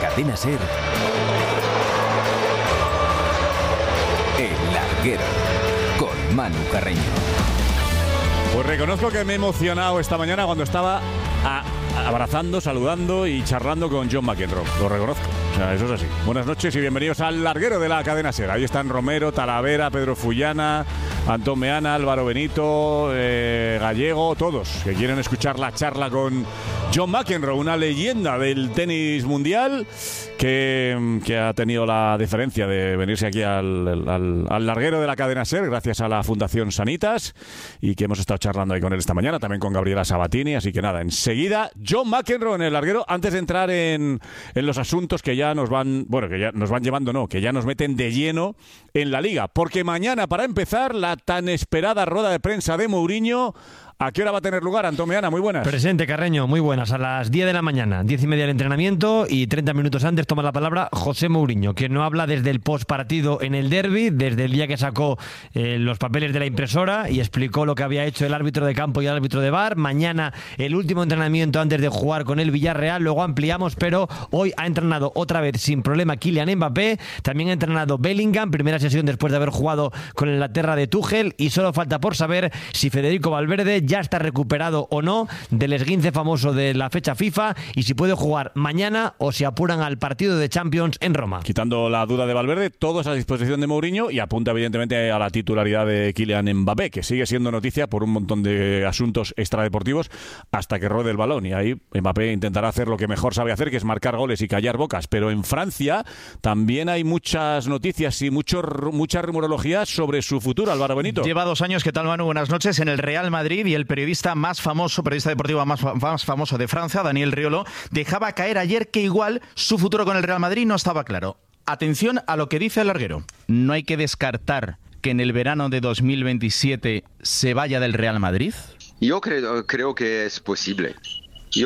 Cadena SER, El Larguero, con Manu Carreño. Pues reconozco que me he emocionado esta mañana cuando estaba abrazando, saludando y charlando con John McEnroe. Lo reconozco. O sea, eso es así. Buenas noches y bienvenidos al Larguero de la Cadena SER. Ahí están Romero, Talavera, Pedro Fullana, Antón Meana, Álvaro Benito, Gallego, todos que quieren escuchar la charla con John McEnroe, una leyenda del tenis mundial que ha tenido la deferencia de venirse aquí al Larguero de la Cadena SER gracias a la Fundación Sanitas, y que hemos estado charlando ahí con él esta mañana, también con Gabriela Sabatini. Así que nada, enseguida John McEnroe en el Larguero, antes de entrar en los asuntos que ya nos van, que ya nos van llevando, que ya nos meten de lleno en la Liga, porque mañana, para empezar, la tan esperada rueda de prensa de Mourinho. ¿A qué hora va a tener lugar, Antón Meana? Muy buenas. Presente, Carreño, muy buenas. A las 10 de la mañana, 10:30 del entrenamiento, y 30 minutos antes toma la palabra José Mourinho, quien no habla desde el postpartido en el derbi, desde el día que sacó los papeles de la impresora y explicó lo que había hecho el árbitro de campo y el árbitro de VAR. Mañana el último entrenamiento antes de jugar con el Villarreal, luego ampliamos, pero hoy ha entrenado otra vez sin problema Kylian Mbappé, también ha entrenado Bellingham, primera sesión después de haber jugado con la terra de Tuchel, y solo falta por saber si Federico Valverde ya está recuperado o no del esguince famoso de la fecha FIFA y si puede jugar mañana o si apuran al partido de Champions en Roma. Quitando la duda de Valverde, todos a disposición de Mourinho, y apunta evidentemente a la titularidad de Kylian Mbappé, que sigue siendo noticia por un montón de asuntos extradeportivos hasta que ruede el balón, y ahí Mbappé intentará hacer lo que mejor sabe hacer, que es marcar goles y callar bocas. Pero en Francia también hay muchas noticias y mucha rumorología sobre su futuro. Álvaro Benito. Lleva 2 años, ¿qué tal, Manu? Buenas noches. En el Real Madrid, y el periodista deportivo más famoso de Francia, Daniel Riolo, dejaba caer ayer que igual su futuro con el Real Madrid no estaba claro. Atención a lo que dice el Larguero. No hay que descartar que en el verano de 2027 se vaya del Real Madrid. Yo creo que es posible. Si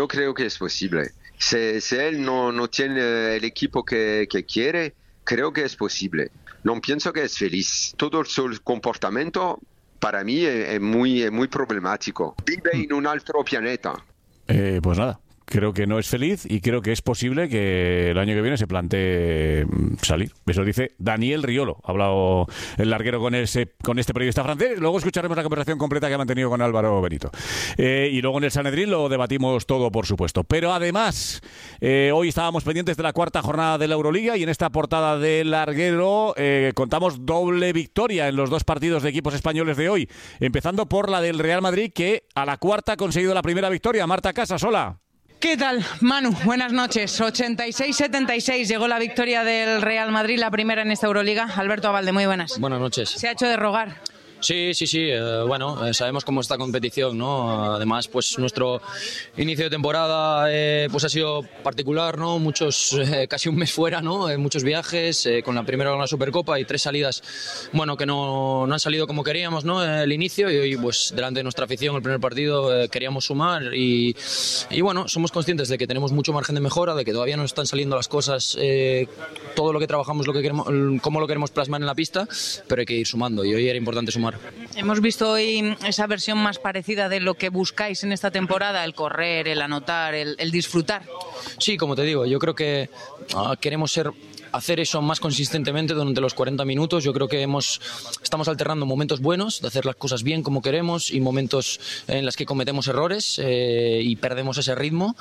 él no tiene el equipo que quiere, creo que es posible. No pienso que es feliz. Todo su comportamiento para mí es muy problemático. Vive en un otro planeta. Pues nada, creo que no es feliz y creo que es posible que el año que viene se plantee salir. Eso dice Daniel Riolo. Ha hablado el Larguero con este periodista francés. Luego escucharemos la conversación completa que ha mantenido con Álvaro Benito. Y luego en el Sanedrín lo debatimos todo, por supuesto. Pero además, hoy estábamos pendientes de la 4ª jornada de la Euroliga, y en esta portada del Larguero contamos doble victoria en los 2 partidos de equipos españoles de hoy. Empezando por la del Real Madrid, que a la 4ª ha conseguido la primera victoria. Marta Casas, hola. ¿Qué tal, Manu? Buenas noches. 86-76 llegó la victoria del Real Madrid, la primera en esta Euroliga. Alberto Abalde, muy buenas. Buenas noches. Se ha hecho de rogar. Sí. Sabemos cómo está competición, ¿no? Además, pues nuestro inicio de temporada pues ha sido particular, ¿no? Muchos, casi un mes fuera, ¿no? Muchos viajes, con la primera con la Supercopa y 3 salidas, que no han salido como queríamos, ¿no? El inicio, y hoy, pues delante de nuestra afición, el primer partido queríamos sumar y somos conscientes de que tenemos mucho margen de mejora, de que todavía no están saliendo las cosas, todo lo que trabajamos, lo que queremos, cómo lo queremos plasmar en la pista, pero hay que ir sumando, y hoy era importante sumar. Hemos visto hoy esa versión más parecida de lo que buscáis en esta temporada, el correr, el anotar, el disfrutar. Sí, como te digo, yo creo que queremos hacer eso más consistentemente durante los 40 minutos. Yo creo que estamos alternando momentos buenos de hacer las cosas bien como queremos y momentos en los que cometemos errores y perdemos ese ritmo.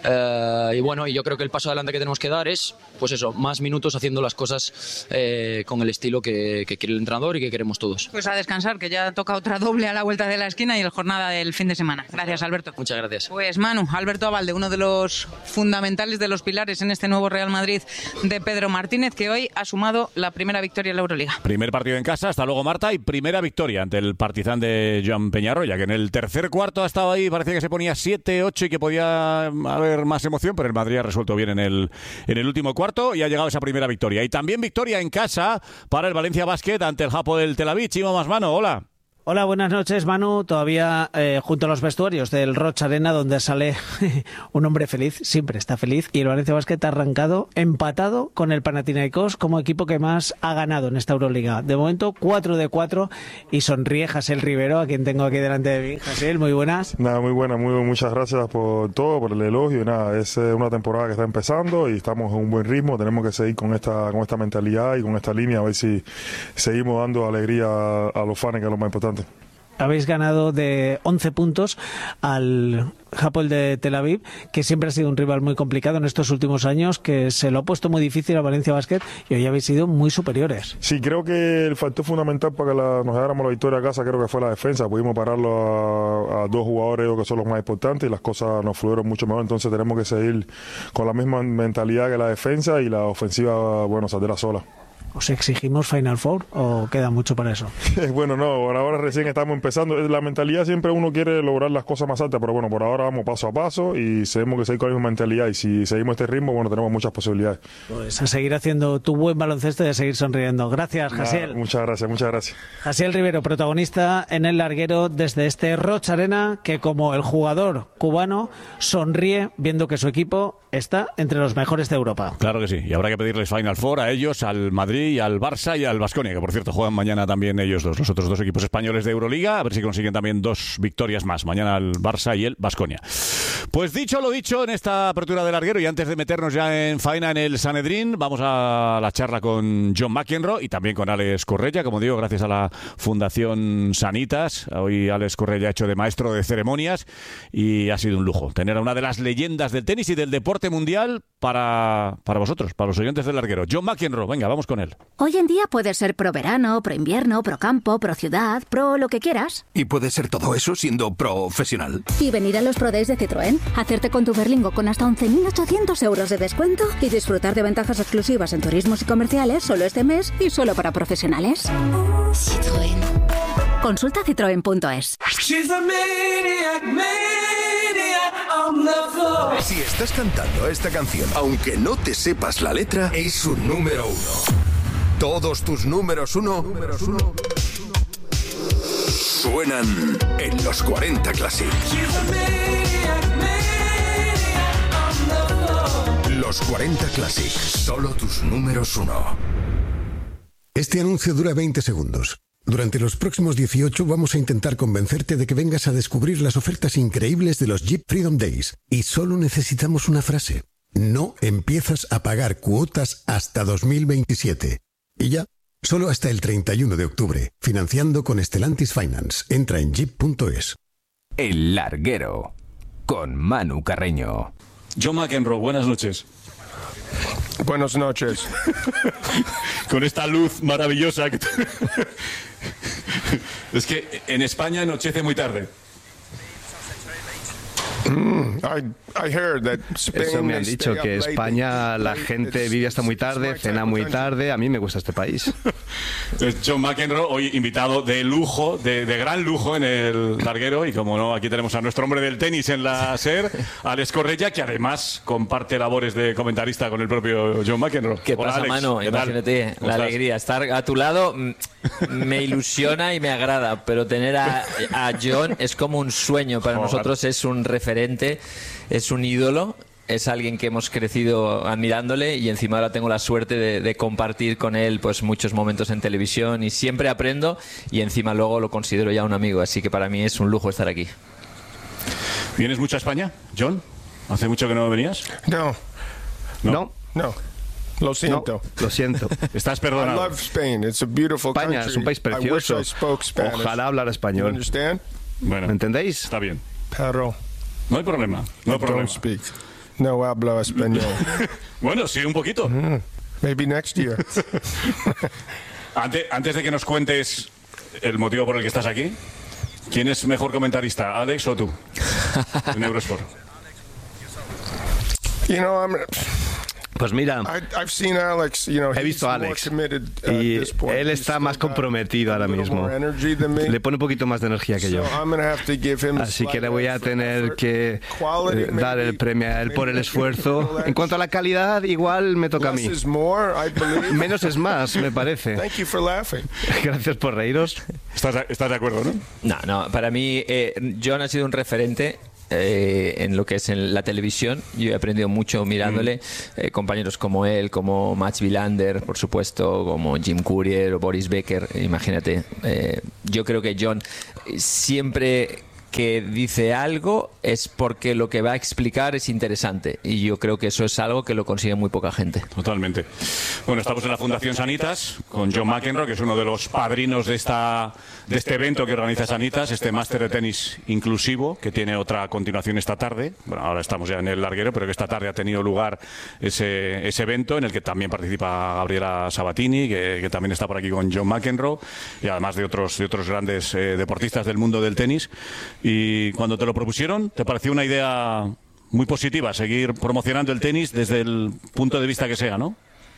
Y yo creo que el paso adelante que tenemos que dar es, pues eso, más minutos haciendo las cosas con el estilo que quiere el entrenador y que queremos todos. Pues a descansar, que ya toca otra doble a la vuelta de la esquina y el jornada del fin de semana. Gracias, Alberto. Muchas gracias. Pues Manu, Alberto Abalde, uno de los fundamentales, de los pilares en este nuevo Real Madrid de Pedro Martínez, que hoy ha sumado la primera victoria en la Euroliga. Primer partido en casa, hasta luego, Marta, y primera victoria ante el Partizan de Joan Peñarroya, que en el tercer cuarto ha estado ahí, parecía que se ponía 7-8 y que podía haber más emoción, pero el Madrid ha resuelto bien en el último cuarto y ha llegado esa primera victoria. Y también victoria en casa para el Valencia Basket ante el Hapoel Tel Aviv. Chimo Masmano, hola. Hola, buenas noches, Manu. Todavía junto a los vestuarios del Roig Arena, donde sale un hombre feliz, siempre está feliz, y el Valencia Basket ha arrancado empatado con el Panathinaikos como equipo que más ha ganado en esta Euroliga. De momento, 4 de 4, y sonríe Jasiel Rivero, a quien tengo aquí delante de mí. Jasiel, muy buenas. Nada, muy buena, muchas gracias por todo, por el elogio. Y nada, es una temporada que está empezando y estamos en un buen ritmo. Tenemos que seguir con esta mentalidad y con esta línea, a ver si seguimos dando alegría a los fans, que es lo más importante. Habéis ganado de 11 puntos al Hapoel de Tel Aviv, que siempre ha sido un rival muy complicado en estos últimos años, que se lo ha puesto muy difícil a Valencia Basket, y hoy habéis sido muy superiores. Sí, creo que el factor fundamental para que nos dáramos la victoria a casa creo que fue la defensa. Pudimos pararlo a 2 jugadores que son los más importantes y las cosas nos fluyeron mucho mejor. Entonces tenemos que seguir con la misma mentalidad que la defensa, y la ofensiva, bueno, saldrá sola. ¿Os exigimos Final Four o queda mucho para eso? Bueno, no, por ahora recién estamos empezando. La mentalidad, siempre uno quiere lograr las cosas más altas, pero bueno, por ahora vamos paso a paso y tenemos que seguir con la misma mentalidad, y si seguimos este ritmo, bueno, tenemos muchas posibilidades. Pues a seguir haciendo tu buen baloncesto y a seguir sonriendo. Gracias, Jasiel. Muchas gracias. Jasiel Rivero, protagonista en el larguero desde este Roig Arena, que como el jugador cubano sonríe viendo que su equipo está entre los mejores de Europa. Claro que sí, y habrá que pedirles Final Four a ellos, al Madrid, y al Barça y al Baskonia, que por cierto juegan mañana también ellos dos, los otros dos equipos españoles de Euroliga, a ver si consiguen también 2 victorias más, mañana el Barça y el Baskonia. Pues dicho lo dicho en esta apertura del larguero, y antes de meternos ya en faena en el Sanedrín, vamos a la charla con John McEnroe y también con Alex Correia, como digo, gracias a la Fundación Sanitas. Hoy Alex Correia ha hecho de maestro de ceremonias y ha sido un lujo tener a una de las leyendas del tenis y del deporte mundial para vosotros, para los oyentes del larguero. John McEnroe, venga, vamos con él. Hoy en día puedes ser pro verano, pro invierno, pro campo, pro ciudad, pro lo que quieras. Y puedes ser todo eso siendo profesional. Y venir a los Pro Days de Citroën, hacerte con tu Berlingo con hasta 11.800 euros de descuento y disfrutar de ventajas exclusivas en turismos y comerciales solo este mes y solo para profesionales. Citroën. Consulta citroen.es. Si estás cantando esta canción, aunque no te sepas la letra, es un número 1. Todos tus números 1 suenan en los 40 Classic. Los 40 Classic, solo tus números 1. Este anuncio dura 20 segundos. Durante los próximos 18 vamos a intentar convencerte de que vengas a descubrir las ofertas increíbles de los Jeep Freedom Days. Y solo necesitamos una frase. No empiezas a pagar cuotas hasta 2027. Y ya, solo hasta el 31 de octubre. Financiando con Stellantis Finance. Entra en jeep.es. El larguero, con Manu Carreño. John McEnroe, buenas noches. Buenas noches. Con esta luz maravillosa que es que en España anochece muy tarde. Eso me han dicho, que España la gente vive hasta muy tarde, cena muy tarde. A mí me gusta este país. John McEnroe, hoy invitado de lujo, de gran lujo en el larguero, y como no, aquí tenemos a nuestro hombre del tenis en la SER, Alex Correia, que además comparte labores de comentarista con el propio John McEnroe. ¿Qué pasa, Alex? Manu? Imagínate, la alegría. Estar a tu lado me ilusiona y me agrada, pero tener a John es como un sueño. Para nosotros es un referente, es un ídolo. Es alguien que hemos crecido admirándole, y encima ahora tengo la suerte de compartir con él pues muchos momentos en televisión, y siempre aprendo, y encima luego lo considero ya un amigo, así que para mí es un lujo estar aquí. ¿Vienes mucho a España, John? ¿Hace mucho que no venías? No. Lo siento. No, lo siento. Estás perdonado. I love Spain. It's a beautiful España country. es un país precioso. I wish I spoke Spanish. Ojalá hablar español. You understand? Bueno, ¿me entendéis? Está bien. Pero no hay problema. No hay problema. Don't speak. No hablo español. Bueno, sí, un poquito. Maybe next year. Antes de que nos cuentes el motivo por el que estás aquí, ¿quién es mejor comentarista, Alex o tú? En Eurosport. Pues mira, he visto a Alex y él está más comprometido ahora mismo. Le pone un poquito más de energía que yo. Así que le voy a tener que dar el premio a él por el esfuerzo. En cuanto a la calidad, igual me toca a mí. Menos es más, me parece. Gracias por reíros. ¿Estás de acuerdo, no? No, para mí John ha sido un referente en lo que es en la televisión. Yo he aprendido mucho mirándole. Compañeros como él, como Mats Wilander, por supuesto, como Jim Courier o Boris Becker, imagínate. Yo creo que John siempre que dice algo es porque lo que va a explicar es interesante, y yo creo que eso es algo que lo consigue muy poca gente. Totalmente. Bueno, estamos en la Fundación Sanitas con John McEnroe, que es uno de los padrinos de este evento que organiza Sanitas, este máster de tenis inclusivo, que tiene otra continuación esta tarde. Bueno, ahora estamos ya en el larguero, pero que esta tarde ha tenido lugar ese evento en el que también participa Gabriela Sabatini, que también está por aquí con John McEnroe, y además de otros grandes deportistas del mundo del tenis. Y cuando te lo propusieron, ¿te pareció una idea muy positiva seguir promocionando el tenis desde el punto de vista que sea, no?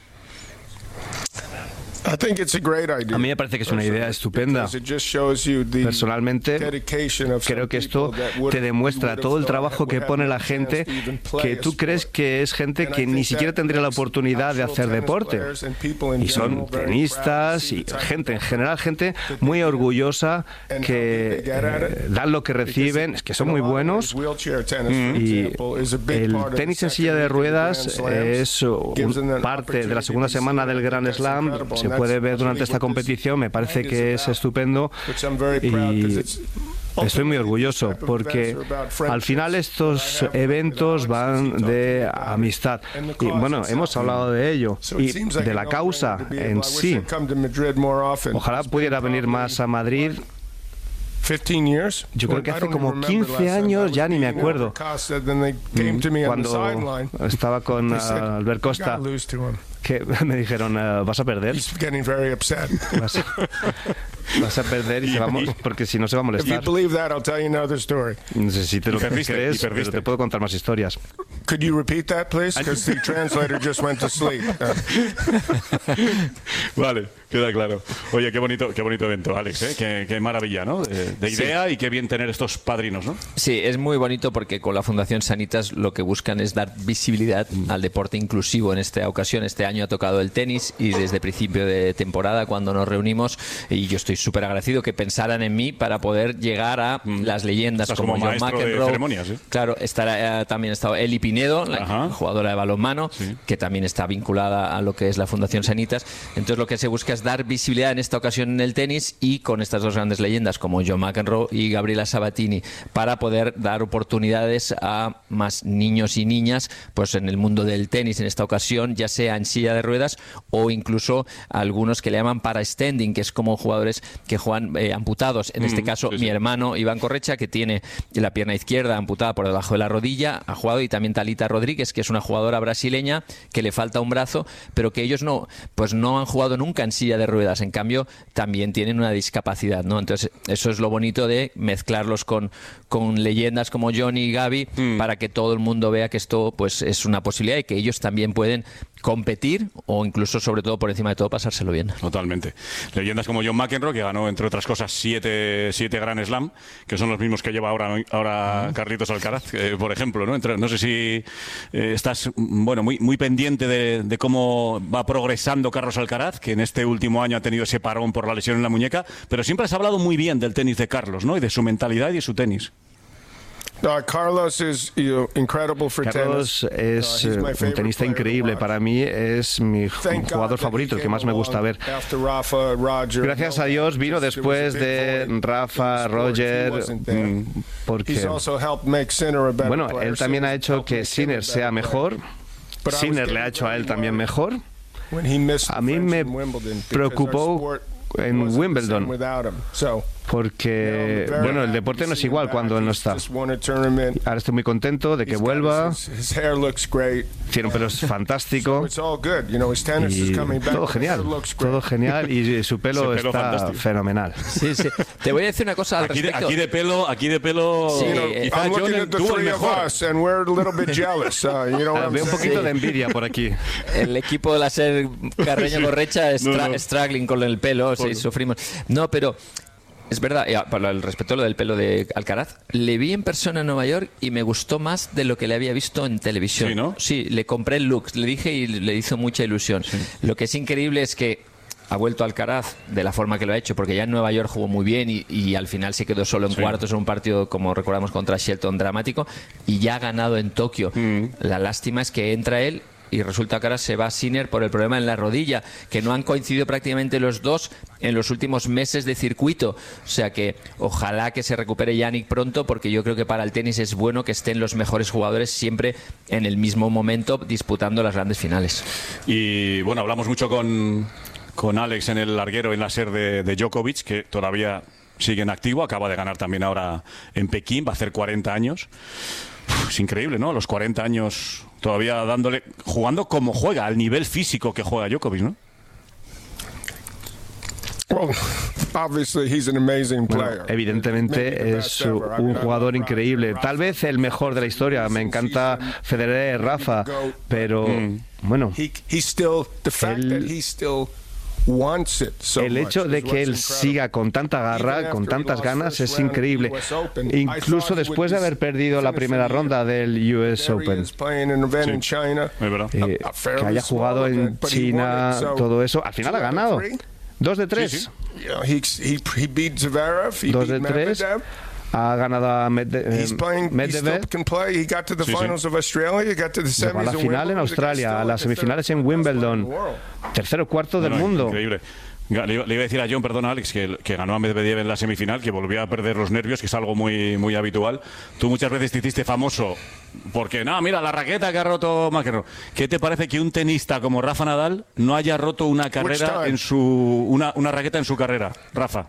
A mí me parece que es una idea estupenda. Personalmente, creo que esto te demuestra todo el trabajo que pone la gente, que tú crees que es gente que ni siquiera tendría la oportunidad de hacer deporte. Y son tenistas y gente, en general, gente muy orgullosa, que dan lo que reciben, que son muy buenos. Y el tenis en silla de ruedas es parte de la segunda semana del Grand Slam. Se puede ver durante esta competición, me parece que es estupendo y estoy muy orgulloso porque al final estos eventos van de amistad y bueno, hemos hablado de ello y de la causa en sí. Ojalá pudiera venir más a Madrid. Yo creo que hace como 15 años, ya ni me acuerdo, cuando estaba con Albert Costa, que me dijeron, vas a perder. Vas a perder y porque si no se va a molestar. No sé si te lo crees, pero te puedo contar más historias. Could you repeat that, please? Because the translator just went to sleep. Vale, queda claro. Oye, qué bonito evento, Alex, ¿eh? Qué maravilla, ¿no? De idea, sí. Y qué bien tener estos padrinos, ¿no? Sí, es muy bonito porque con la Fundación Sanitas lo que buscan es dar visibilidad al deporte inclusivo en esta ocasión. Este año ha tocado el tenis y desde principio de temporada, cuando nos reunimos, y yo estoy súper agradecido que pensaran en mí para poder llegar a las leyendas como John McEnroe. ¿Sí? Claro, también ha estado Eli Pinedo, la jugadora de balonmano, sí, que también está vinculada a lo que es la Fundación Sanitas. Entonces lo que se busca es dar visibilidad en esta ocasión en el tenis y con estas dos grandes leyendas como John McEnroe y Gabriela Sabatini, para poder dar oportunidades a más niños y niñas pues en el mundo del tenis en esta ocasión, ya sea en silla de ruedas o incluso algunos que le llaman para-standing, que es como jugadores que juegan amputados. En este caso, sí, mi hermano Iván Correcha, que tiene la pierna izquierda amputada por debajo de la rodilla, ha jugado, y también Talita Rodríguez, que es una jugadora brasileña que le falta un brazo, pero que ellos no han jugado nunca en silla de ruedas, en cambio también tienen una discapacidad, ¿no? Entonces eso es lo bonito de mezclarlos con leyendas como John y Gaby, para que todo el mundo vea que esto pues es una posibilidad y que ellos también pueden competir o incluso, sobre todo, por encima de todo, pasárselo bien. Totalmente. Leyendas como John McEnroe, que ganó, entre otras cosas, 7 Grand Slam, que son los mismos que lleva ahora Carlitos Alcaraz, por ejemplo, ¿no? No sé si estás muy pendiente de cómo va progresando Carlos Alcaraz, que en este último año ha tenido ese parón por la lesión en la muñeca, pero siempre has hablado muy bien del tenis de Carlos, ¿no? Y de su mentalidad y de su tenis. Carlos es un tenista increíble. Para mí es mi jugador favorito, el que más me gusta ver. Gracias a Dios vino después de Rafa, Roger, porque bueno, él también ha hecho que Sinner sea mejor. Sinner le ha hecho a él también mejor. A mí me preocupó en Wimbledon, porque bueno, el deporte no es igual cuando él no está. Ahora estoy muy contento de que vuelva. Tiene un pelo fantástico y todo genial, y su pelo está fantástico, fenomenal. Sí. Te voy a decir una cosa al respecto. Aquí de pelo sí, quizá John tuvo el mejor. Veo un poquito de envidia por aquí. El equipo de la SER Carreño Correcha struggling con el pelo, sí, sufrimos. No, pero es verdad, para el respecto a lo del pelo de Alcaraz, le vi en persona en Nueva York y me gustó más de lo que le había visto en televisión. Sí, ¿no? Sí, le compré el look, le dije, y le hizo mucha ilusión. Sí. Lo que es increíble es que ha vuelto Alcaraz de la forma que lo ha hecho, porque ya en Nueva York jugó muy bien y al final se quedó solo en cuartos en un partido, como recordamos, contra Shelton, dramático, y ya ha ganado en Tokio. La lástima es que entra él y resulta que ahora se va Sinner por el problema en la rodilla, que no han coincidido prácticamente los dos en los últimos meses de circuito. O sea que ojalá que se recupere Jannik pronto, porque yo creo que para el tenis es bueno que estén los mejores jugadores siempre en el mismo momento disputando las grandes finales. Y bueno, hablamos mucho con Alex en el larguero, en la SER de Djokovic, que todavía sigue en activo, acaba de ganar también ahora en Pekín, va a hacer 40 años. Es increíble, ¿no? A los 40 años todavía jugando como juega, al nivel físico que juega Djokovic, ¿no? Well, obviously he's an amazing player. Bueno, evidentemente es un jugador increíble, tal vez el mejor de la historia. Me encanta Federer, Rafa, pero bueno, el hecho de que él siga con tanta garra, con tantas ganas, es increíble. Incluso después de haber perdido la primera ronda del US Open, que haya jugado en China, todo eso, al final ha ganado. 2 de 3. 2 de 3. Ha ganado a Medvedev. Llegó a la final en Australia, a las semifinales en Wimbledon. Tercero, cuarto del mundo. Increíble. Le iba a decir a John, perdona Alex, que ganó a Medvedev en la semifinal, que volvió a perder los nervios, que es algo muy, muy habitual. Tú muchas veces te hiciste famoso porque, no, mira, la raqueta que ha roto McEnroe. ¿Qué te parece que un tenista como Rafa Nadal no haya roto una carrera una raqueta en su carrera, Rafa?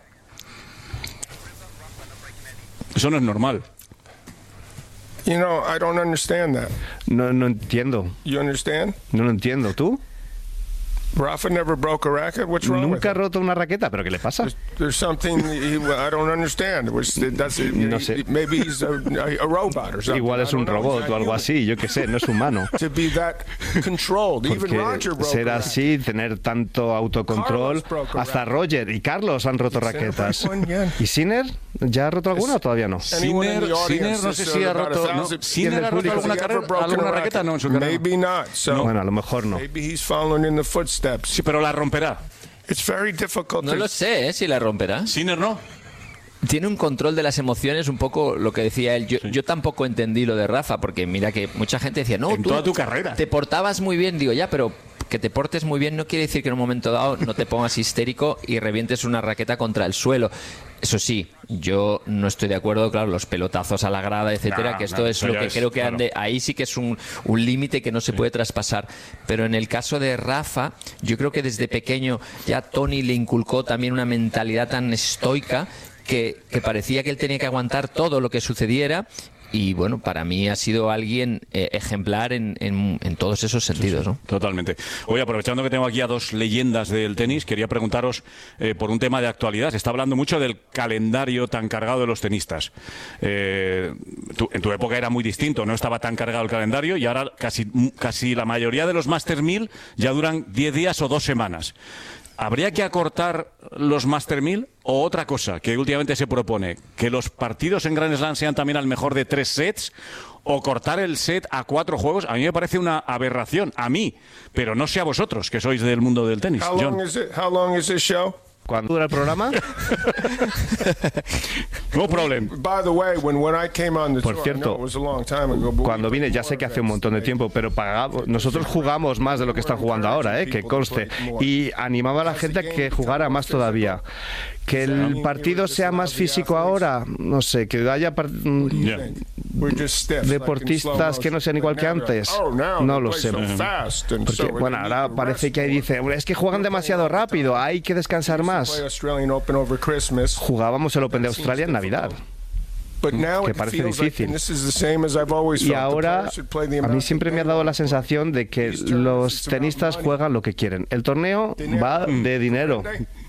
Eso no es normal. I don't understand that. No entiendo. You understand? No lo entiendo. ¿Tú? Rafa never broke a racket. What's wrong Nunca ha roto una raqueta, pero ¿qué le pasa? There's something I don't understand. No sé. Maybe he's a robot or something. Igual es un robot o algo así, yo qué sé, no es humano. To be that controlled. Even Roger broke ser así, tener tanto autocontrol, hasta Roger y Carlos han roto raquetas. ¿Y Sinner? ¿Ya ha roto alguna o todavía no? Sinner no sé si ha roto. ¿No? ¿Sinner ha roto alguna raqueta? No, en su carrera. Maybe not. No, bueno, a lo mejor no. Maybe he's following in the footsteps. Sí, pero la romperá. It's very difficult. No lo sé, si la romperá. Sinner no. Tiene un control de las emociones, un poco lo que decía él. Yo tampoco entendí lo de Rafa, porque mira que mucha gente decía, no, en toda tu carrera te portabas muy bien. Digo, ya, pero que te portes muy bien no quiere decir que en un momento dado no te pongas histérico y revientes una raqueta contra el suelo. Eso sí, yo no estoy de acuerdo, claro, los pelotazos a la grada, etcétera, que esto es lo que creo que ahí sí que es un límite que no se puede traspasar. Pero en el caso de Rafa, yo creo que desde pequeño ya Tony le inculcó también una mentalidad tan estoica que parecía que él tenía que aguantar todo lo que sucediera. Y bueno, para mí ha sido alguien ejemplar en todos esos sentidos, ¿no? Totalmente. Hoy, aprovechando que tengo aquí a dos leyendas del tenis, quería preguntaros por un tema de actualidad. Se está hablando mucho del calendario tan cargado de los tenistas. En tu época era muy distinto, no estaba tan cargado el calendario, y ahora casi la mayoría de los Masters 1000 ya duran 10 días o 2 semanas. ¿Habría que acortar los Master 1000 o otra cosa que últimamente se propone? ¿Que los partidos en Grand Slam sean también al mejor de 3 sets o cortar el set a 4 juegos? A mí me parece una aberración, a mí, pero no sé a vosotros, que sois del mundo del tenis. How long is this show? ¿Cuándo dura el programa? No problem. Por cierto, cuando vine, ya sé que hace un montón de tiempo, pero nosotros jugamos más de lo que están jugando ahora, que conste. Y animaba a la gente a que jugara más todavía. Que el partido sea más físico ahora, no sé, que haya deportistas que no sean igual que antes, no lo sé. Porque, bueno, ahora parece que ahí dice, es que juegan demasiado rápido, hay que descansar más. Jugábamos el Open de Australia en Navidad, que parece difícil. Y ahora a mí siempre me ha dado la sensación de que los tenistas juegan lo que quieren. El torneo va de dinero.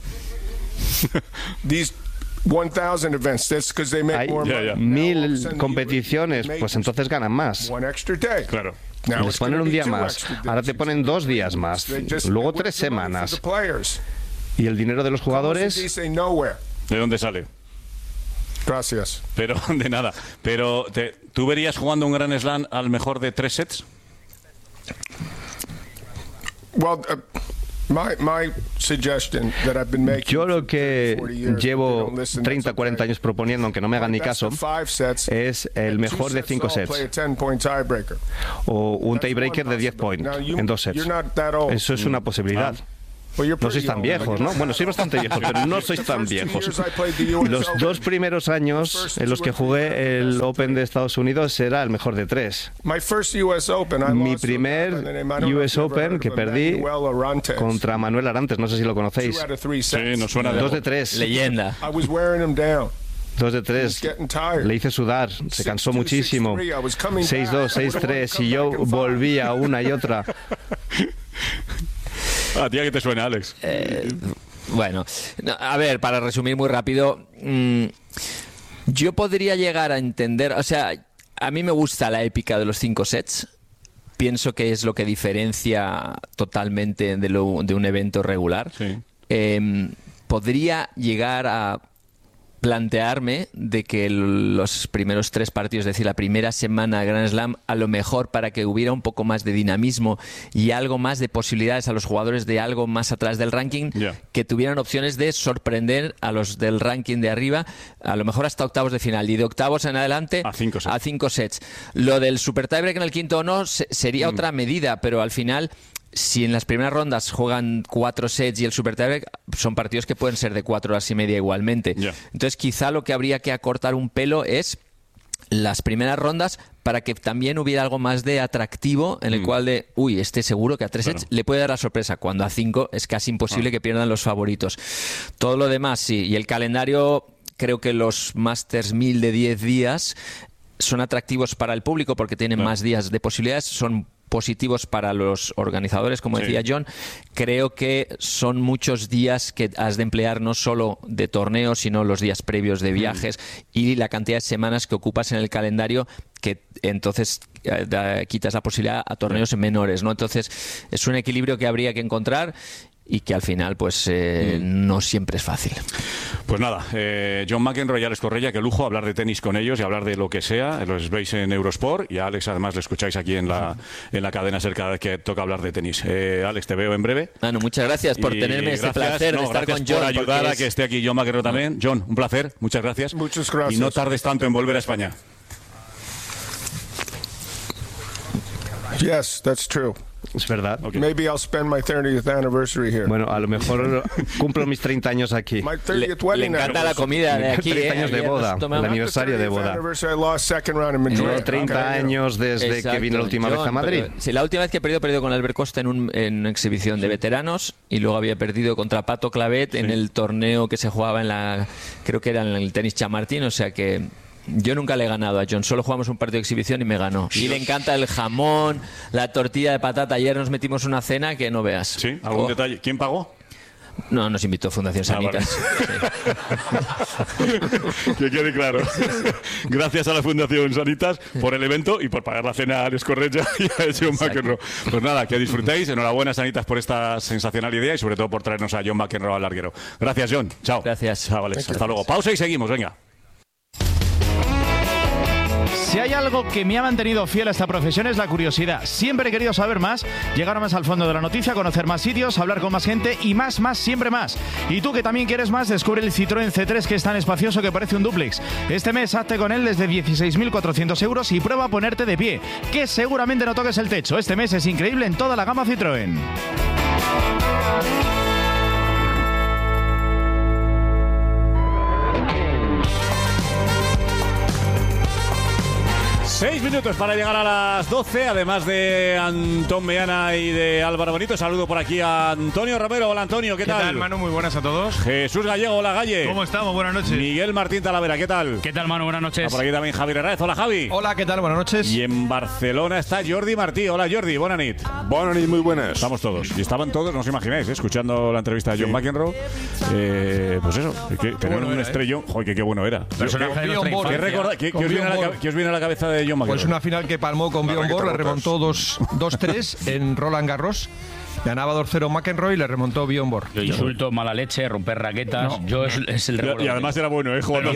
Hay 1000 competiciones, pues entonces ganan más. Claro. Les ponen un día más, ahora te ponen 2 días más, luego 3 semanas. ¿Y el dinero de los jugadores? ¿De dónde sale? Gracias. Pero de nada. Pero ¿tú verías jugando un Grand Slam al mejor de 3 sets? Well, Yo lo que llevo 30, 40 años proponiendo, aunque no me hagan ni caso, es el mejor de 5 sets. O un tiebreaker de 10 points en 2 sets. Eso es una posibilidad. No sois tan viejos, ¿no? Bueno, sois bastante viejos, pero no sois tan viejos. Los 2 primeros años en los que jugué el Open de Estados Unidos era el mejor de 3. Mi primer US Open que perdí contra Manuel Arantes, no sé si lo conocéis. Sí, nos suena de 2 de 3. Leyenda. 2 de 3. Le hice sudar, se cansó muchísimo. 6-2, 6-3 y yo volvía una y otra. ¿A ti a qué te suena, Alex? Bueno, a ver, para resumir muy rápido, yo podría llegar a entender, o sea, a mí me gusta la épica de los 5 sets. Pienso que es lo que diferencia totalmente de un evento regular. Sí. Podría llegar a plantearme de que los primeros 3 partidos, es decir, la primera semana de Grand Slam, a lo mejor para que hubiera un poco más de dinamismo y algo más de posibilidades a los jugadores de algo más atrás del ranking, que tuvieran opciones de sorprender a los del ranking de arriba, a lo mejor hasta octavos de final, y de octavos en adelante a 5 sets. Lo del super tiebreak en el quinto o no sería otra medida, pero al final, si en las primeras rondas juegan 4 sets y el super tiebreak, son partidos que pueden ser de 4 horas y media igualmente. Entonces quizá lo que habría que acortar un pelo es las primeras rondas, para que también hubiera algo más de atractivo en el cual de, seguro que a 3 sets le puede dar la sorpresa, cuando a 5 es casi imposible que pierdan los favoritos. Todo lo demás sí, y el calendario, creo que los Masters 1000 de 10 días son atractivos para el público porque tienen más días de posibilidades, son positivos para los organizadores, como decía John. Creo que son muchos días que has de emplear, no solo de torneos, sino los días previos de viajes y la cantidad de semanas que ocupas en el calendario, que entonces quitas la posibilidad a torneos menores, ¿no? Entonces es un equilibrio que habría que encontrar y que al final pues no siempre es fácil. Pues nada, John McEnroe y Alex Correia, qué lujo hablar de tenis con ellos y hablar de lo que sea. Los veis en Eurosport y a Alex además le escucháis aquí en la cadena SER cada vez que toca hablar de tenis. Alex, te veo en breve. Bueno, muchas gracias por tenerme este placer de estar con John. Por ayudar a que esté aquí John McEnroe también. John, un placer, muchas gracias. Muchas gracias. Y no tardes tanto en volver a España. Yes, that's true. Es verdad. Maybe I'll spend my 30th anniversary here. Bueno, a lo mejor cumplo mis 30 años aquí. Le encanta la comida de aquí. 30 años de boda, el aniversario de boda. 30 años desde que vine la última vez a Madrid. Sí, la última vez que he perdido con Albert Costa en una exhibición de veteranos, y luego había perdido contra Pato Clavet en el torneo que se jugaba creo que era en el tenis Chamartín, o sea que yo nunca le he ganado a John, solo jugamos un partido de exhibición y me ganó. Y le encanta el jamón, la tortilla de patata. Ayer nos metimos una cena que no veas. ¿Sí? ¿Algún detalle? ¿Quién pagó? No, nos invitó Fundación Sanitas. Vale. Que quede claro. Gracias a la Fundación Sanitas por el evento y por pagar la cena a Alex Correia y a John McEnroe. Pues nada, que disfrutéis. Enhorabuena, Sanitas, por esta sensacional idea y sobre todo por traernos a John McEnroe al larguero. Gracias, John. Chao. Gracias. Chao, Alex. Hasta luego. Pausa y seguimos. Venga. Si hay algo que me ha mantenido fiel a esta profesión es la curiosidad. Siempre he querido saber más, llegar más al fondo de la noticia, conocer más sitios, hablar con más gente y más, siempre más. Y tú que también quieres más, descubre el Citroën C3, que es tan espacioso que parece un dúplex. Este mes hazte con él desde 16.400 euros y prueba a ponerte de pie, que seguramente no toques el techo. Este mes es increíble en toda la gama Citroën. 6 minutos para llegar a las 12, además de Antón Meana y de Álvaro Bonito. Saludo por aquí a Antonio Romero. Hola, Antonio, ¿qué tal? ¿Qué tal, Manu? Muy buenas a todos. Jesús Gallego, hola, Galle. ¿Cómo estamos? Buenas noches. Miguel Martín Talavera, ¿qué tal? ¿Qué tal, Manu? Buenas noches. Por aquí también Javier Herrera. Hola, Javi. Hola, ¿qué tal? Buenas noches. Y en Barcelona está Jordi Martí. Hola, Jordi, buenas nit. Buenas nit, muy buenas. Estamos todos. Y estaban todos, no os imagináis, escuchando la entrevista de John McEnroe. Pues eso, que tenían un estrellón. Joder, qué bueno era. ¿Qué os viene a la cabeza de John McEnroe? Pues una final que palmó con Bjorn Borg, le remontó 2-3 en Roland Garros. Ganaba 2-0 McEnroe y le remontó Bjorn Borg. Yo insulto, mala leche, romper raquetas. Yo es el recuerdo. Y además era bueno, jugando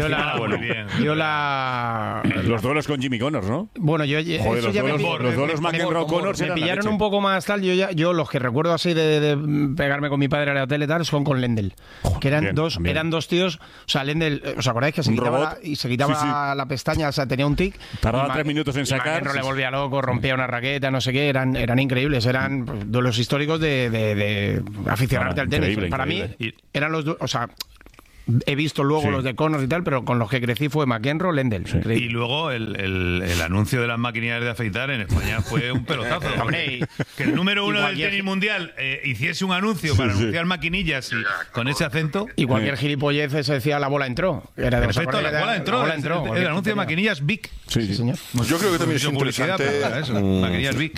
los duelos con Jimmy Connors, ¿no? Bueno, Joder, los duelos McEnroe-Connors me pillaron un poco más tal. Yo los que recuerdo así de pegarme con mi padre a la tele y tal son con Lendl, que eran dos tíos. O sea, Lendl, ¿os acordáis que se quitaba la pestaña? O sea, tenía un tic. Tardaba 3 minutos en sacar. McEnroe le volvía loco, rompía una raqueta, no sé qué. Eran increíbles. Eran duelos históricos de aficionarte al tenis. Para mí eran los dos. O sea, he visto luego los de Connors y tal, pero con los que crecí fue McEnroe, Lendl. Y luego el anuncio de las maquinillas de afeitar en España fue un pelotazo. Que el número 1 del tenis mundial hiciese un anuncio para anunciar maquinillas con ese acento. Y cualquier gilipollez se decía la bola entró. Perfecto, la bola entró. El anuncio de maquinillas Vic. Sí, señor. Yo creo que también es interesante. Maquinillas Vic.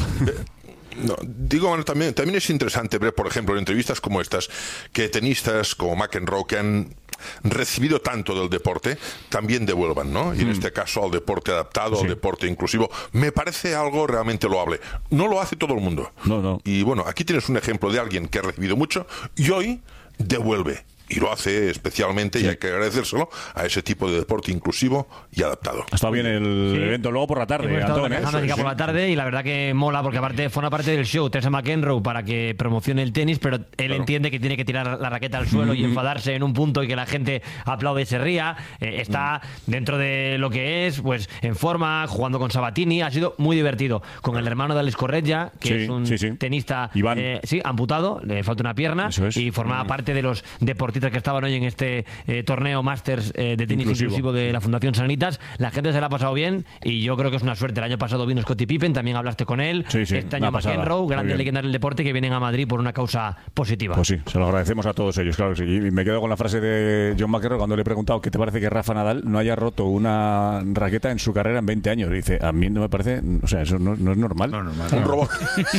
No, digo, bueno, también es interesante ver, por ejemplo, en entrevistas como estas, que tenistas como McEnroe, que han recibido tanto del deporte, también devuelvan, ¿no? Y en este caso al deporte adaptado, al deporte inclusivo, me parece algo realmente loable. No lo hace todo el mundo. No. Y bueno, aquí tienes un ejemplo de alguien que ha recibido mucho y hoy devuelve. Y lo hace especialmente, y hay que agradecérselo, a ese tipo de deporte inclusivo y adaptado. Está bien el evento luego por la tarde, Antón. Por la tarde, y la verdad que mola, porque aparte forma parte del show Teresa McEnroe para que promocione el tenis, pero él entiende que tiene que tirar la raqueta al suelo y enfadarse en un punto y que la gente aplaude y se ría. Está dentro de lo que es, pues en forma, jugando con Sabatini. Ha sido muy divertido. Con el hermano de Alex Corretja, que es un tenista amputado, le falta una pierna, y formaba parte de los deportistas que estaban hoy en este torneo Masters de tenis inclusivo de la Fundación Sanitas. La gente se la ha pasado bien y yo creo que es una suerte. El año pasado vino Scottie Pippen, también hablaste con él. Este año McEnroe, grandes leyendas del deporte que vienen a Madrid por una causa positiva. Pues sí, se lo agradecemos a todos ellos, claro que sí. Y me quedo con la frase de John McEnroe cuando le he preguntado ¿qué te parece que Rafa Nadal no haya roto una raqueta en su carrera en 20 años? Y dice, a mí no me parece, o sea, eso no es normal. Un robot.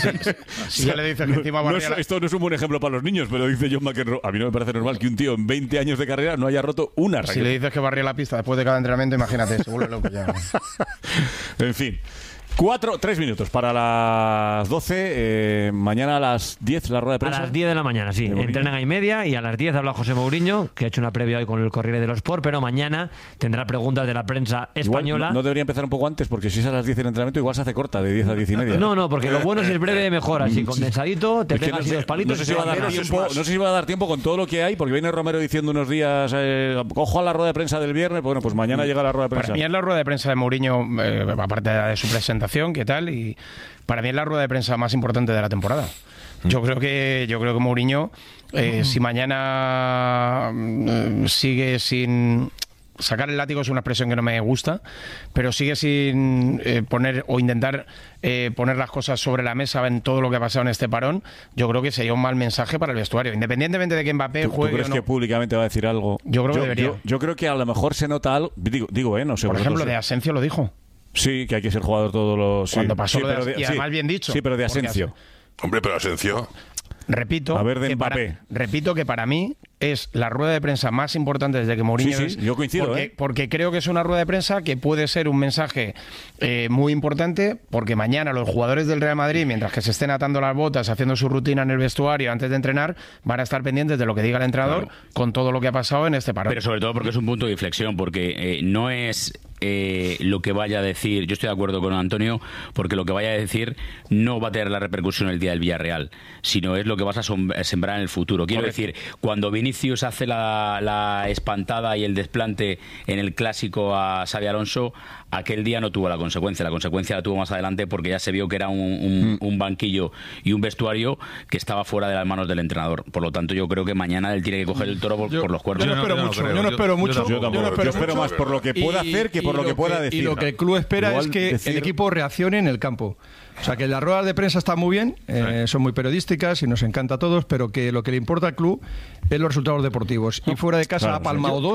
Ya le dices que encima esto no es un buen ejemplo para los niños, pero dice John McEnroe, a mí no me parece normal que un tío en 20 años de carrera no haya roto una raqueta. Si le dices que barría la pista después de cada entrenamiento, imagínate, se vuelve loco ya. En fin. 3 minutos para las 12. Mañana a las 10 la rueda de prensa. A las 10 de la mañana, sí. Entrenan a y media y a las 10 habla José Mourinho, que ha hecho una previa hoy con el Corriere dello Sport, pero mañana tendrá preguntas de la prensa española. Igual, no debería empezar un poco antes, porque si es a las 10 el entrenamiento, igual se hace corta, de 10 a 10 y media. No, porque lo bueno si es breve mejor, así condensadito, te pegas así 2 palitos. No sé si va a dar tiempo con todo lo que hay, porque viene Romero diciendo unos días, ojo a la rueda de prensa del viernes. Bueno, pues mañana llega la rueda de prensa. Para mí es la rueda de prensa de Mourinho, aparte de su presentación, ¿qué tal? Y para mí es la rueda de prensa más importante de la temporada. Yo creo que Mourinho, si mañana sigue sin sacar el látigo, es una expresión que no me gusta, pero sigue sin poner o intentar poner las cosas sobre la mesa en todo lo que ha pasado en este parón, yo creo que sería un mal mensaje para el vestuario, independientemente de que Mbappé juegue. ¿Tú crees o no? que públicamente va a decir algo? Yo creo que debería. Yo creo que a lo mejor se nota algo. Digo, no sé. Por ejemplo, de Asensio lo dijo. Sí, que hay que ser jugador todos los... Cuando pasó y además bien dicho. Sí, pero de Asensio. Hombre, pero Asensio... Repito, a ver, de Mbappé. Repito que para mí es la rueda de prensa más importante desde que Mourinho yo coincido, porque creo que es una rueda de prensa que puede ser un mensaje muy importante, porque mañana los jugadores del Real Madrid, mientras que se estén atando las botas, haciendo su rutina en el vestuario antes de entrenar, van a estar pendientes de lo que diga el entrenador con todo lo que ha pasado en este parón. Pero sobre todo porque es un punto de inflexión, porque no es lo que vaya a decir, yo estoy de acuerdo con Antonio, porque lo que vaya a decir no va a tener la repercusión el día del Villarreal, sino es lo que vas a sembrar en el futuro. Quiero decir, cuando Vinicius hace la espantada y el desplante en el clásico a Xabi Alonso, aquel día no tuvo la consecuencia la tuvo más adelante, porque ya se vio que era un banquillo y un vestuario que estaba fuera de las manos del entrenador. Por lo tanto, yo creo que mañana él tiene que coger el toro por los cuernos. Yo no espero mucho. Yo espero más por lo que pueda hacer que por lo que pueda decir. Y lo que el club espera es que el equipo reaccione en el campo. O sea, que las ruedas de prensa están muy bien, son muy periodísticas y nos encanta a todos, pero que lo que le importa al club es los resultados deportivos. Y fuera de casa ha palmado 2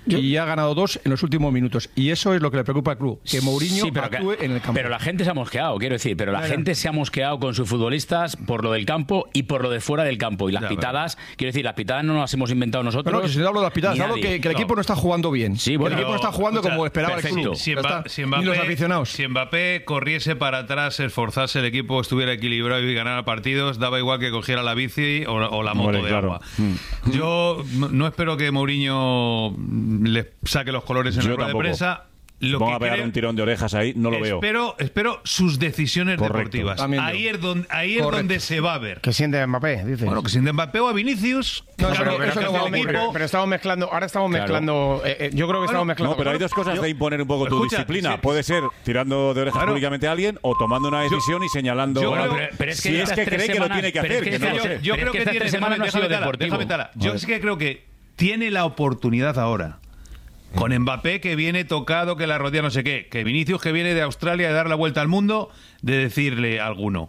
y ha ganado 2 en los últimos minutos. Y eso es lo que le preocupa al club, que Mourinho actúe en el campo. Pero la gente se ha mosqueado, quiero decir, gente se ha mosqueado con sus futbolistas por lo del campo y por lo de fuera del campo. Y las pitadas, quiero decir, las pitadas no las hemos inventado nosotros. No, que si no hablo de las pitadas, hablo que el equipo no está jugando bien. Sí, bueno, el equipo no está jugando como esperaba el club. Ni los aficionados. Si Mbappé corriese para atrás, esforzase, el equipo estuviera equilibrado y ganara partidos, daba igual que cogiera la bici o la moto de agua. Yo no espero que Mourinho le saque los colores en la rueda de prensa. Vamos a pegar un tirón de orejas ahí, no lo veo. Espero sus decisiones deportivas. Ahí es donde se va a ver. Que siente Mbappé, dices. Bueno, que siente Mbappé o a Vinicius. Pero estamos mezclando. Ahora estamos mezclando. Yo creo que estamos mezclando. No, pero hay dos cosas de imponer un poco tu disciplina. Puede ser tirando de orejas públicamente a alguien o tomando una decisión y señalando. Pero es que si es que cree que lo tiene que hacer. Yo creo que tiene semanas no ha sido deportivo. Yo es que creo que tiene la oportunidad ahora. Con Mbappé que viene tocado, que la rodilla no sé qué, que Vinicius que viene de Australia de dar la vuelta al mundo, de decirle a alguno,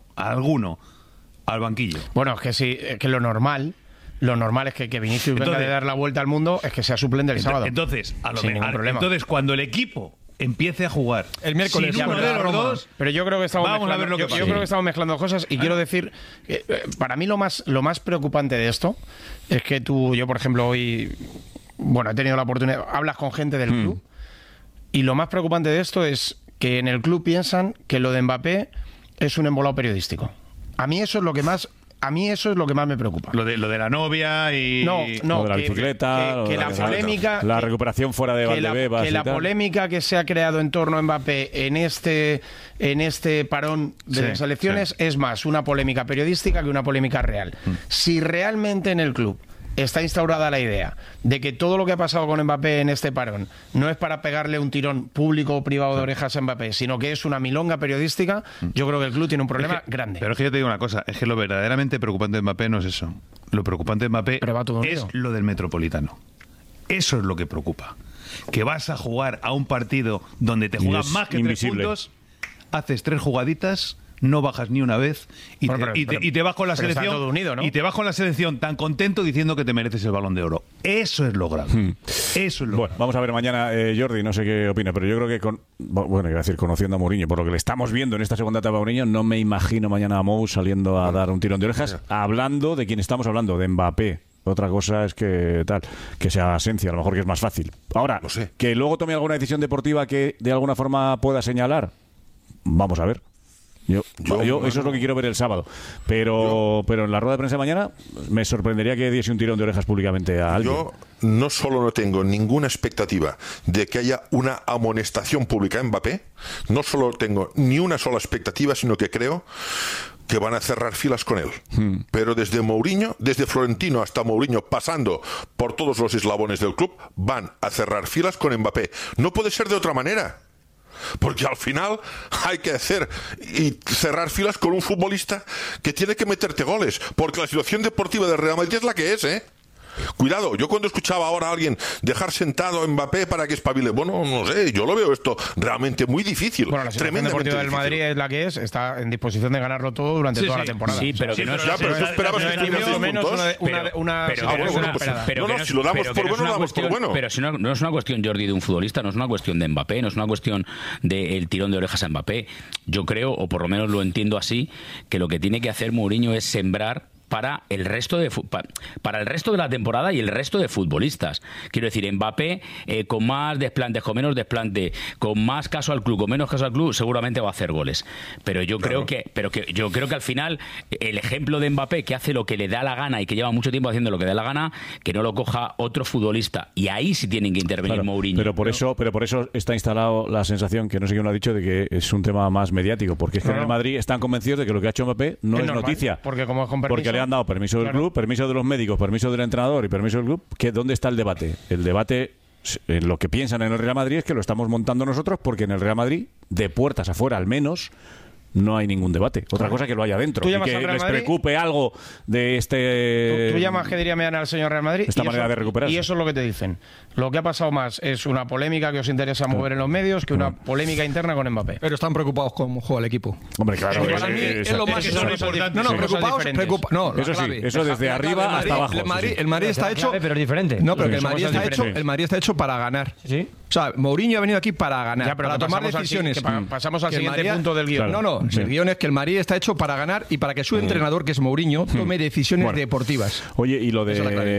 al banquillo. Bueno, es que sí, que lo normal es que Vinicius venga de dar la vuelta al mundo, es que sea suplente el sábado. Entonces, cuando el equipo empiece a jugar el miércoles sin uno de los dos, pero yo creo que estamos mezclando cosas y quiero decir que, para mí lo más preocupante de esto es que yo por ejemplo hoy he tenido la oportunidad, hablas con gente del club y lo más preocupante de esto es que en el club piensan que lo de Mbappé es un embolado periodístico. A mí eso es lo que más me preocupa. Lo de la novia y lo de la bicicleta, que la polémica, la recuperación fuera de Valdebebas, que la polémica que se ha creado en torno a Mbappé en este parón de las elecciones es más una polémica periodística que una polémica real. Si realmente en el club está instaurada la idea de que todo lo que ha pasado con Mbappé en este parón no es para pegarle un tirón público o privado de orejas a Mbappé, sino que es una milonga periodística, yo creo que el club tiene un problema grande. Pero es que yo te digo una cosa, es que lo verdaderamente preocupante de Mbappé no es eso. Lo preocupante de Mbappé es lo del Metropolitano. Eso es lo que preocupa. Que vas a jugar a un partido donde te juegan más que 3 puntos, haces 3 jugaditas, no bajas ni una vez y te vas con la selección todo unido, ¿no? Y te vas con la selección tan contento diciendo que te mereces el Balón de Oro. Eso es lo grave. Eso es lo grave. Vamos a ver mañana, Jordi, no sé qué opina, pero yo creo que iba a decir conociendo a Mourinho, por lo que le estamos viendo en esta segunda etapa a Mourinho, no me imagino mañana a Mou saliendo a dar un tirón de orejas hablando de quién estamos hablando, de Mbappé. Otra cosa es que sea Asencio, a lo mejor que es más fácil. Ahora, que luego tome alguna decisión deportiva que de alguna forma pueda señalar, vamos a ver. Yo eso es lo que quiero ver el sábado. Pero en la rueda de prensa de mañana me sorprendería que diese un tirón de orejas públicamente a alguien. Yo no solo no tengo ninguna expectativa de que haya una amonestación pública en Mbappé, no solo tengo ni una sola expectativa, sino que creo que van a cerrar filas con él. Pero desde Mourinho, desde Florentino hasta Mourinho, pasando por todos los eslabones del club, van a cerrar filas con Mbappé. No puede ser de otra manera. Porque al final hay que hacer y cerrar filas con un futbolista que tiene que meterte goles, porque la situación deportiva del Real Madrid es la que es, ¿eh? Cuidado, yo cuando escuchaba ahora a alguien dejar sentado a Mbappé para que espabile, bueno, no sé, yo lo veo esto realmente muy difícil. Bueno, la situación deportiva del Madrid es la que es, está en disposición de ganarlo todo durante toda la temporada. Sí, pero que no es... pero tú esperabas que tuviera menos una... si lo damos por bueno, lo damos por bueno. Pero si no es una cuestión, Jordi, de un futbolista, no es una cuestión de Mbappé, no es una cuestión del tirón de orejas a Mbappé. Yo creo, o por lo menos lo entiendo así, que lo que tiene que hacer Mourinho es sembrar para el resto de la temporada y el resto de futbolistas. Quiero decir, Mbappé con más desplantes, con menos desplante, con más caso al club, con menos caso al club, seguramente va a hacer goles. Pero yo creo que al final el ejemplo de Mbappé, que hace lo que le da la gana y que lleva mucho tiempo haciendo lo que da la gana, que no lo coja otro futbolista. Y ahí sí tienen que intervenir Mourinho. Pero por eso está instalado la sensación, que no sé quién lo ha dicho, de que es un tema más mediático, porque es que en el Madrid están convencidos de que lo que ha hecho Mbappé no es noticia. Porque como es con permiso, porque le han dado permiso del club, permiso de los médicos, permiso del entrenador y permiso del club. ¿Dónde está el debate? El debate, en lo que piensan en el Real Madrid, es que lo estamos montando nosotros, porque en el Real Madrid, de puertas afuera al menos, no hay ningún debate. Otra cosa que lo haya dentro y que les preocupe algo de este... Tú llamas que diría mañana al señor Real Madrid esta manera de recuperarse. Y eso es lo que te dicen. Lo que ha pasado más es una polémica que os interesa mover en los medios que una polémica interna con Mbappé. Pero están preocupados con cómo juega el equipo. Hombre, claro. Es lo más importante. No, preocupados. Eso sí, eso desde arriba hasta abajo. El Madrid está hecho... Pero diferente. No, pero que el Madrid está hecho para ganar. ¿Sí? O sea, Mourinho ha venido aquí para ganar, ya, pero para tomar decisiones. Pasamos al siguiente punto del guión. No, el guión es que el Madrid está hecho para ganar y para que su entrenador, que es Mourinho, tome decisiones deportivas. Oye, y lo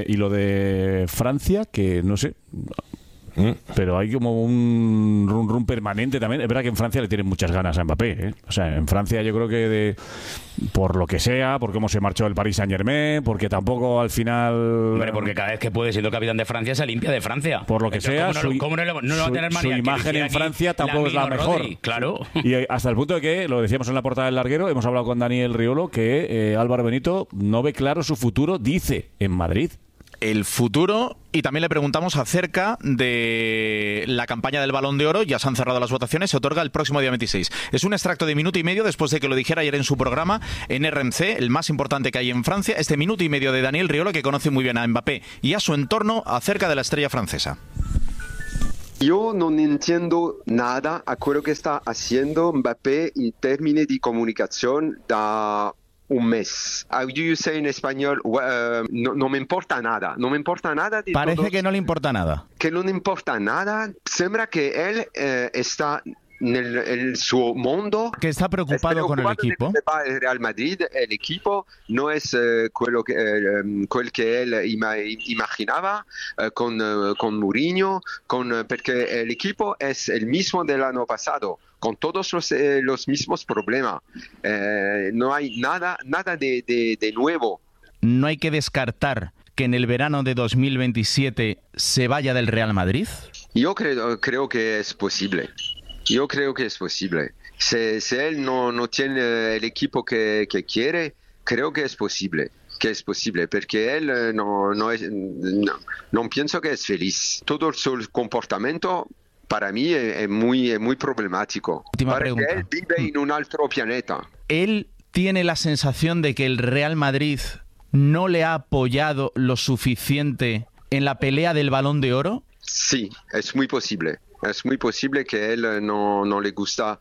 de Francia, que no sé... Pero hay como un run permanente también. Es verdad que en Francia le tienen muchas ganas a Mbappé, ¿eh? O sea, en Francia yo creo que por lo que sea, por cómo se marchó el Paris Saint-Germain, porque tampoco al final... Hombre, porque cada vez que puede, siendo capitán de Francia, se limpia de Francia. Por lo que sea, ¿cómo no le va a tener manía? Su imagen en Francia tampoco es la mejor. Rodri, claro. Y hasta el punto de que, lo decíamos en la portada del Larguero, hemos hablado con Daniel Riolo, que Álvaro Benito no ve claro su futuro, dice, en Madrid. El futuro, y también le preguntamos acerca de la campaña del Balón de Oro. Ya se han cerrado las votaciones, se otorga el próximo día 26. Es un extracto de minuto y medio después de que lo dijera ayer en su programa en RMC, el más importante que hay en Francia, este minuto y medio de Daniel Riolo, que conoce muy bien a Mbappé y a su entorno acerca de la estrella francesa. Yo no entiendo nada a lo que está haciendo Mbappé en términos de comunicación da un mes. How do you say en español? No me importa nada. No me importa nada. Parece que no le importa nada. Que no le importa nada. Sembra que él está en su mundo. Que está preocupado con el equipo. El Real Madrid, el equipo no es quello que él imaginaba con Mourinho, porque el equipo es el mismo del año pasado, con todos los mismos problemas. No hay nada de nuevo. ¿No hay que descartar que en el verano de 2027 se vaya del Real Madrid? Yo creo que es posible. Yo creo que es posible. Si él no tiene el equipo que quiere, creo que es posible. Porque él no pienso que es feliz. Todo su comportamiento para mí es muy problemático. Última pregunta. Él vive en un otro planeta. Él tiene la sensación de que el Real Madrid no le ha apoyado lo suficiente en la pelea del Balón de Oro. Sí, es muy posible. Es muy posible que él no le gustó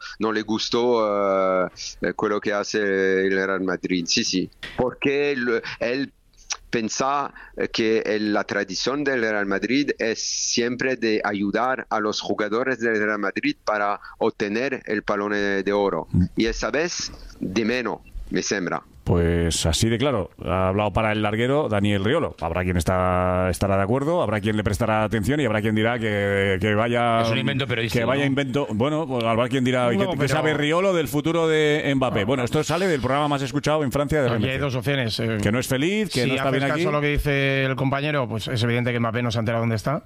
lo que hace el Real Madrid. Sí. Porque él piensa que la tradición del Real Madrid es siempre de ayudar a los jugadores del Real Madrid para obtener el Balón de Oro. Y esa vez de menos, me sembra. Pues así de claro, ha hablado para el Larguero Daniel Riolo. Habrá quien estará de acuerdo, habrá quien le prestará atención y habrá quien dirá que vaya... Es un invento periodístico. Que vaya invento... Bueno, pues habrá quien dirá que sabe Riolo del futuro de Mbappé. Bueno, esto sale del programa más escuchado en Francia de RMC. Aquí hay dos opciones. Que no es feliz, que no está bien aquí. Si haces caso a lo que dice el compañero, pues es evidente que Mbappé no se ha enterado dónde está.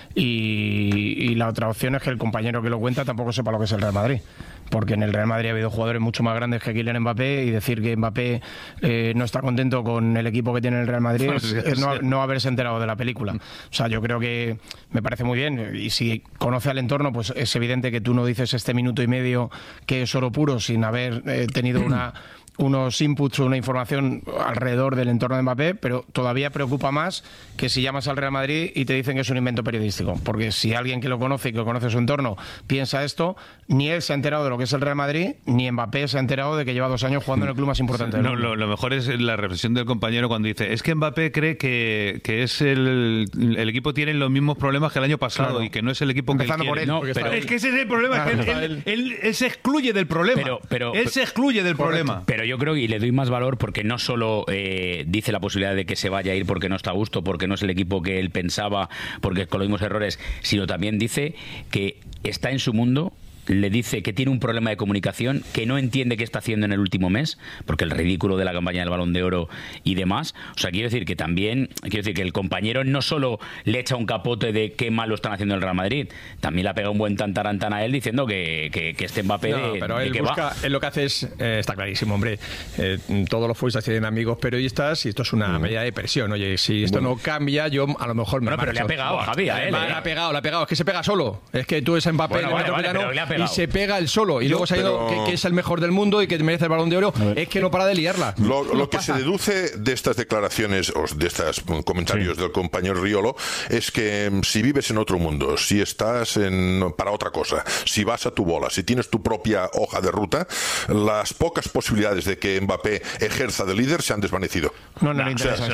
Y la otra opción es que el compañero que lo cuenta tampoco sepa lo que es el Real Madrid. Porque en el Real Madrid ha habido jugadores mucho más grandes que Kylian Mbappé, y decir que Mbappé no está contento con el equipo que tiene el Real Madrid es no haberse enterado de la película. O sea, yo creo que me parece muy bien, y si conoce al entorno, pues es evidente que tú no dices este minuto y medio que es oro puro sin haber tenido unos inputs o una información alrededor del entorno de Mbappé, pero todavía preocupa más que si llamas al Real Madrid y te dicen que es un invento periodístico, porque si alguien que lo conoce y que conoce su entorno piensa esto, ni él se ha enterado de lo que es el Real Madrid, ni Mbappé se ha enterado de que lleva 2 años jugando en el club más importante del mundo. Lo mejor es la reflexión del compañero cuando dice, es que Mbappé cree que es el equipo tiene los mismos problemas que el año pasado, claro, y que no es el equipo que él quiere. Por él, pero es que ese es el problema, él se excluye del problema. Él se excluye del problema. Pero yo creo, y le doy más valor, porque no solo dice la posibilidad de que se vaya a ir porque no está a gusto, porque no es el equipo que él pensaba, porque con los mismos errores, sino también dice que está en su mundo, le dice que tiene un problema de comunicación, que no entiende qué está haciendo en el último mes, porque el ridículo de la campaña del Balón de Oro y demás. O sea, quiero decir que el compañero no solo le echa un capote de qué mal lo están haciendo el Real Madrid, también le ha pegado un buen tantarantán a él diciendo que este Mbappé pero de él que busca, va. Él lo que hace es, está clarísimo, hombre, todos los futbolistas tienen amigos periodistas y esto es una medida de presión. Oye, si esto no cambia, yo a lo mejor me marcho. Pero le ha pegado a Javi, a él. Le ha pegado, es que se pega solo. Es que tú eres Mbappé, pero le ha se pega él solo. Y luego se ha ido que es el mejor del mundo y que merece el Balón de Oro. Es que no para de liarla. Lo que se deduce de estas declaraciones o de estos comentarios del compañero Riolo es que si vives en otro mundo, si estás para otra cosa, si vas a tu bola, si tienes tu propia hoja de ruta, las pocas posibilidades de que Mbappé ejerza de líder se han desvanecido. No le interesa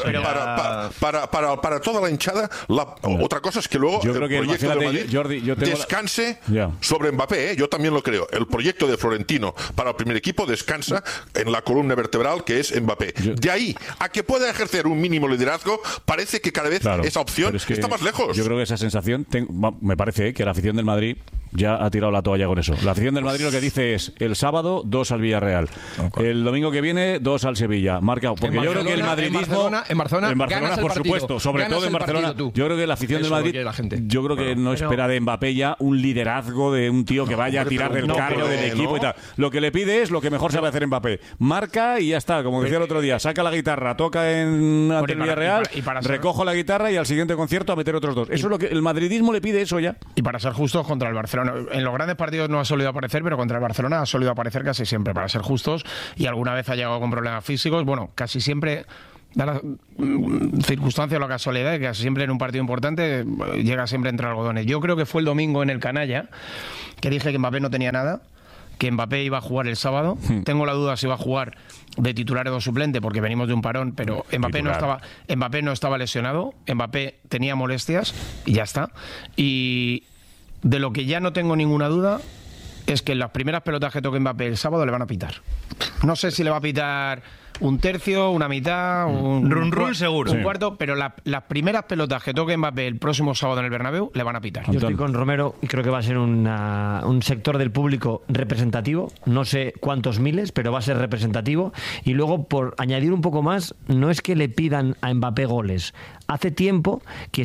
eso. Para toda la hinchada, otra cosa es que luego yo creo que el proyecto de Madrid Jordi, descanse sobre Mbappé. Yo también lo creo. El proyecto de Florentino para el primer equipo descansa en la columna vertebral que es Mbappé. De ahí a que pueda ejercer un mínimo liderazgo, parece que cada vez esa opción está más lejos. Yo creo que esa sensación, me parece que la afición del Madrid ya ha tirado la toalla con eso. La afición del Madrid lo que dice es: el sábado 2 al Villarreal, el domingo que viene 2 al Sevilla, marcado. Porque yo creo que el madridismo en Barcelona por supuesto, sobre todo en Barcelona, yo creo que la afición del Madrid, yo creo que no espera de Mbappé ya un liderazgo de un tío que vaya a tirar del carro del equipo y tal. Lo que le pide es lo que mejor sabe hacer Mbappé: marca y ya está, como decía el otro día, saca la guitarra, toca ante el Villarreal, recojo la guitarra y al siguiente concierto a meter otros 2. Eso es lo que el madridismo le pide, eso ya. Y para ser justos contra el Barcelona, en los grandes partidos no ha solido aparecer, pero contra el Barcelona ha solido aparecer casi siempre, para ser justos, y alguna vez ha llegado con problemas físicos. Bueno, casi siempre da la circunstancia o la casualidad de que casi siempre en un partido importante llega siempre entre algodones. Yo creo que fue el domingo en el Canalla que dije que Mbappé no tenía nada, que Mbappé iba a jugar el sábado. Tengo la duda si va a jugar de titular o de suplente, porque venimos de un parón, pero Mbappé no estaba lesionado, Mbappé tenía molestias y ya está. Y de lo que ya no tengo ninguna duda es que en las primeras pelotas que toque Mbappé el sábado le van a pitar. No sé si le va a pitar un tercio, una mitad, run seguro, un cuarto, pero las primeras pelotas que toque Mbappé el próximo sábado en el Bernabéu le van a pitar. Yo estoy con Romero y creo que va a ser un sector del público representativo, no sé cuántos miles, pero va a ser representativo. Y luego, por añadir un poco más, no es que le pidan a Mbappé goles. Hace tiempo que